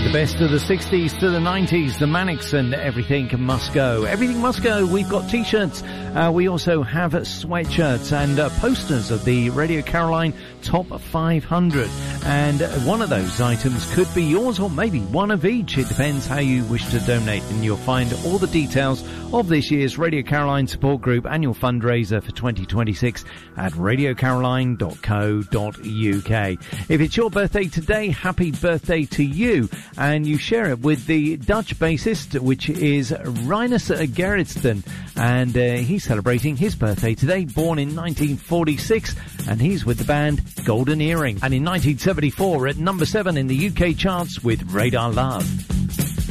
With the best of the 60s to the 90s, the Manics and Everything Must Go. Everything Must Go. We've got T-shirts. We also have sweatshirts and posters of the Radio Caroline Top 500. And one of those items could be yours, or maybe one of each. It depends how you wish to donate. And you'll find all the details of this year's Radio Caroline Support Group annual fundraiser for 2026 at radiocaroline.co.uk. If it's your birthday today, happy birthday to you. And you share it with the Dutch bassist, which is Rinus Gerritsen. And he's celebrating his birthday today, born in 1946. And he's with the band Golden Earring. And in 1974 at number 7 in the UK charts with Radar Love.